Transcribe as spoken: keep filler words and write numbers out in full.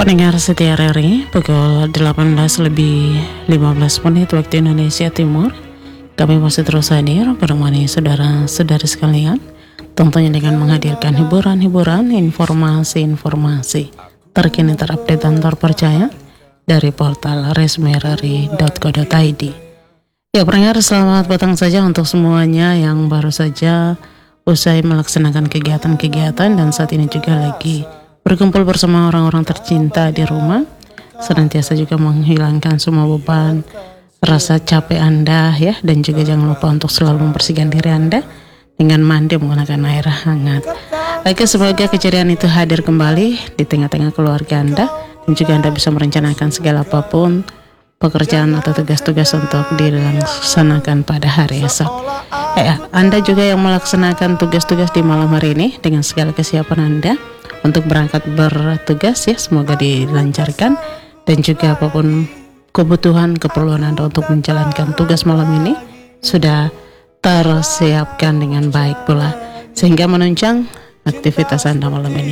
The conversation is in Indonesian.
Pendengar setia R R I, pukul delapan belas lebih lima belas menit waktu Indonesia Timur. Kami masih terus hadir menemani saudara-saudari sekalian, tentunya dengan menghadirkan hiburan-hiburan, informasi-informasi terkini, terupdate dan terpercaya dari portal resmi r r i dot co dot i d. Ya pendengar, selamat datang saja untuk semuanya yang baru saja usai melaksanakan kegiatan-kegiatan dan saat ini juga lagi berkumpul bersama orang-orang tercinta di rumah, senantiasa juga menghilangkan semua beban rasa capek Anda ya, dan juga jangan lupa untuk selalu membersihkan diri Anda dengan mandi menggunakan air hangat. Oke, semoga keceriaan itu hadir kembali di tengah-tengah keluarga Anda, dan juga Anda bisa merencanakan segala apapun pekerjaan atau tugas-tugas untuk dilaksanakan pada hari esok. Eh, Anda juga yang melaksanakan tugas-tugas di malam hari ini dengan segala kesiapan Anda untuk berangkat bertugas ya, semoga dilancarkan, dan juga apapun kebutuhan keperluan Anda untuk menjalankan tugas malam ini sudah tersiapkan dengan baik pula, sehingga menunjang aktivitas Anda malam ini.